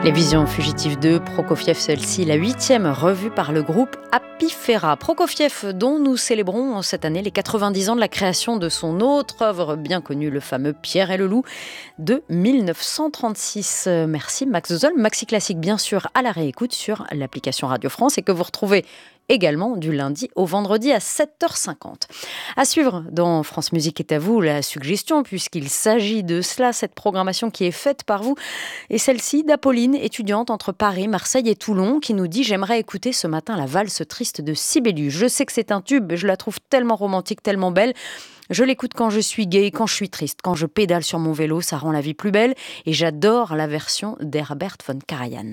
Les Visions fugitives de Prokofiev, celle-ci, la 8e revue par le groupe Apifera. Prokofiev, dont nous célébrons cette année les 90 ans de la création de son autre œuvre bien connue, le fameux Pierre et le Loup de 1936. Merci Max Zozol. Maxi Classique, bien sûr, à la réécoute sur l'application Radio France et que vous retrouvez également du lundi au vendredi à 7h50. À suivre dans France Musique est à vous la suggestion, puisqu'il s'agit de cela, cette programmation qui est faite par vous, et celle-ci d'Apolline, étudiante entre Paris, Marseille et Toulon, qui nous dit « J'aimerais écouter ce matin la valse triste de Sibelius. Je sais que c'est un tube, je la trouve tellement romantique, tellement belle. Je l'écoute quand je suis gaie, quand je suis triste, quand je pédale sur mon vélo, ça rend la vie plus belle. Et j'adore la version d'Herbert von Karajan. »